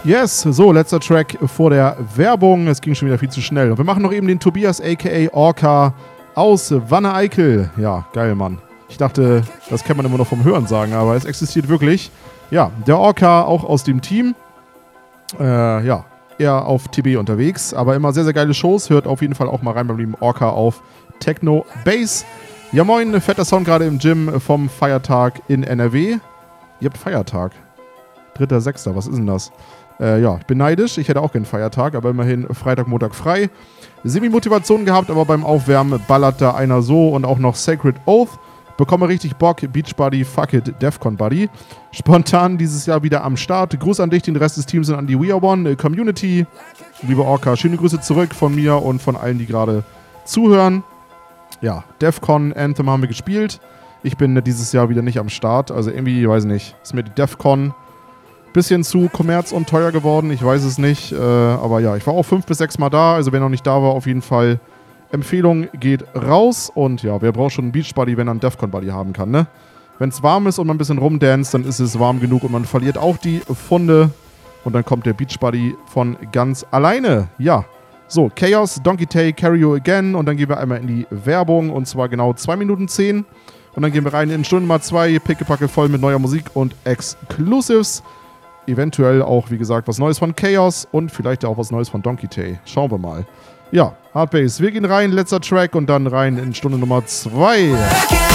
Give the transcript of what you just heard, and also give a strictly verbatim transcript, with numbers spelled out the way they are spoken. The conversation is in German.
Yes, so, letzter Track vor der Werbung. Es ging schon wieder viel zu schnell. Und wir machen noch eben den Tobias, a k a. Orca aus Wanne-Eickel. Ja, geil, Mann. Ich dachte, das kennt man immer noch vom Hören sagen, aber es existiert wirklich. Ja, der Orca auch aus dem Team. Äh, ja, eher auf T B unterwegs, aber immer sehr, sehr geile Shows. Hört auf jeden Fall auch mal rein beim lieben Orca auf Techno Bass. Ja, moin, fetter Sound gerade im Gym vom Feiertag in N R W. Ihr habt Feiertag. dritter sechster, was ist denn das? Äh, ja, ich bin neidisch. Ich hätte auch keinen Feiertag, aber immerhin Freitag, Montag frei. Semi-Motivation gehabt, aber beim Aufwärmen ballert da einer so und auch noch Sacred Oath. Bekomme richtig Bock. Beachbody, fuck it, Defcon Buddy. Spontan dieses Jahr wieder am Start. Gruß an dich, den Rest des Teams und an die We Are One Community. Liebe Orca, schöne Grüße zurück von mir und von allen, die gerade zuhören. Ja, Defcon Anthem haben wir gespielt. Ich bin dieses Jahr wieder nicht am Start. Also irgendwie, weiß nicht, ist mir die Defcon bisschen zu kommerz und teuer geworden. Ich weiß es nicht. Äh, aber ja, ich war auch fünf bis sechs Mal da. Also wer noch nicht da war, auf jeden Fall Empfehlung geht raus. Und ja, wer braucht schon einen Beachbody, wenn er einen Defcon Buddy haben kann, ne? Wenn es warm ist und man ein bisschen rumdanzt, dann ist es warm genug und man verliert auch die Funde. Und dann kommt der Beachbody von ganz alleine. Ja, so, Chaos, Donkey Tay, Carry You Again. Und dann gehen wir einmal in die Werbung. Und zwar genau zwei Minuten zehn. Und dann gehen wir rein in Stunde Nummer zwei. Pickepacke voll mit neuer Musik und Exclusives. Eventuell auch, wie gesagt, was Neues von Chaos und vielleicht auch was Neues von Donkey Tay. Schauen wir mal. Ja, Hardbase. Wir gehen rein, letzter Track und dann rein in Stunde Nummer zwei.